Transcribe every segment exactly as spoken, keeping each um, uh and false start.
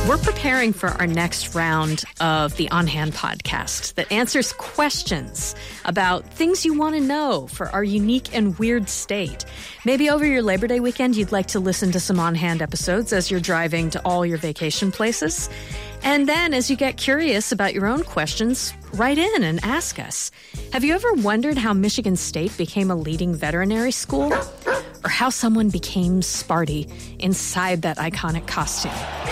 We're preparing for our next round of the On Hand podcast that answers questions about things you want to know for our unique and weird state. Maybe over your Labor Day weekend, you'd like to listen to some On Hand episodes as you're driving to all your vacation places. And then as you get curious about your own questions, write in and ask us. Have you ever wondered how Michigan State became a leading veterinary school? Or how someone became Sparty inside that iconic costume?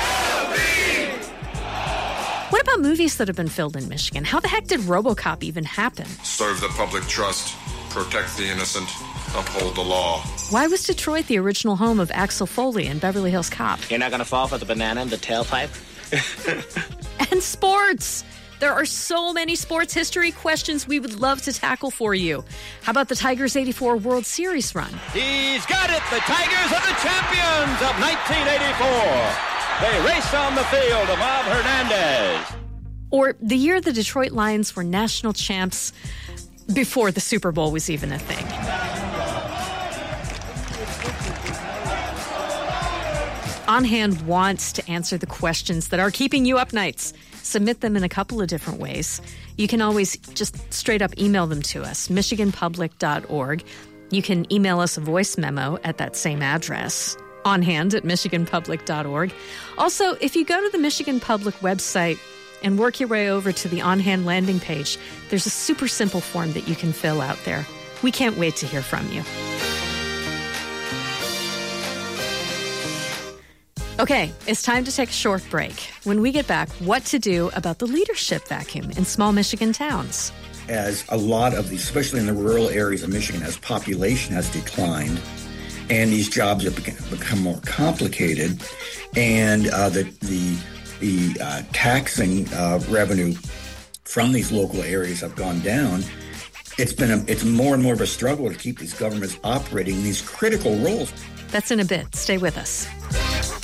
What about movies that have been filmed in Michigan? How the heck did RoboCop even happen? Serve the public trust, protect the innocent, uphold the law. Why was Detroit the original home of Axel Foley and Beverly Hills Cop? You're not going to fall for the banana in the tailpipe? And sports! There are so many sports history questions we would love to tackle for you. How about the Tigers' eighty-four World Series run? He's got it! The Tigers are the champions of nineteen eighty-four! They race on the field of Bob Hernandez. Or the year the Detroit Lions were national champs before the Super Bowl was even a thing. On Hand wants to answer the questions that are keeping you up nights. Submit them in a couple of different ways. You can always just straight up email them to us, michigan public dot org. You can email us a voice memo at that same address, onhand at michigan public dot org. Also, if you go to the Michigan Public website and work your way over to the On Hand landing page, there's a super simple form that you can fill out there. We can't wait to hear from you. Okay, it's time to take a short break. When we get back, what to do about the leadership vacuum in small Michigan towns. As a lot of these, especially in the rural areas of Michigan, as population has declined and these jobs have become, become more complicated, and uh, the the, the uh, taxing uh, revenue from these local areas have gone down, it's been a, it's more and more of a struggle to keep these governments operating these critical roles. That's in a bit. Stay with us.